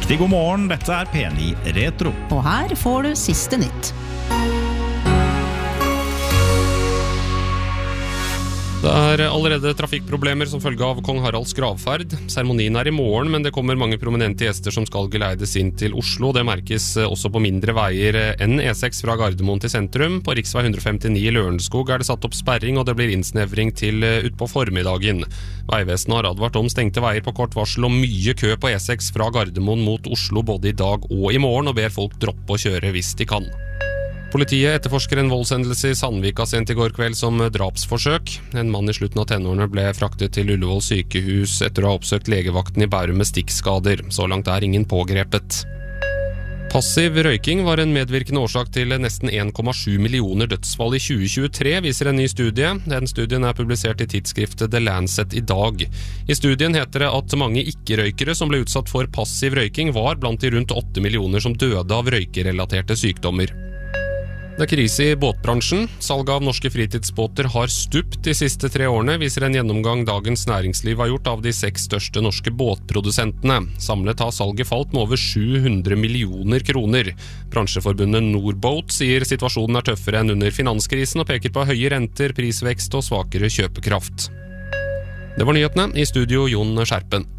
Riktig god morgen, dette P9 Retro. Og her får du siste nytt. Det allerede trafikkproblemer som følge av Kong Haralds gravferd. Seremonien I morgen, men det kommer mange prominente gjester som skal geleides inn til Oslo. Det merkes også på mindre veier enn E6 fra Gardermoen til sentrum. På riksvei 159 I Lørenskog det satt opp sperring, og det blir innsnevring til ut på formiddagen. Veivesenet har advart om stengte veier på kort varsel og mye kø på E6 fra Gardermoen mot Oslo både I dag og I morgen, og ber folk droppe å kjøre hvis de kan. Politiet etterforsker en voldshendelse I Sandvika sent I går kveld som drapsforsøk. En mann I slutten av tenårene ble fraktet til Ullevål sykehus etter å ha oppsøkt legevakten I Bærum med stikkskader. Så langt ingen pågrepet. Passiv røyking var en medvirkende årsak til nesten 1,7 millioner dødsfall I 2023, viser en ny studie. Den studien publisert I tidsskriftet The Lancet I dag. I studien heter det at mange ikke-røykere som ble utsatt for passiv røyking var blant de rundt 8 millioner som døde av røykerelaterte sykdommer. Det krise I båtbransjen. Salget av norske fritidsbåter har stupt de siste 3 årene, viser en gjennomgang Dagens Næringsliv har gjort av de 6 største norske båtprodusentene. Samlet har salget falt med over 700 millioner kroner. Bransjeforbundet Norboat sier situasjonen tøffere enn under finanskrisen og peker på høye renter, prisvekst og svakere kjøpekraft. Det var nyhetene I studio Jon Skjerpen.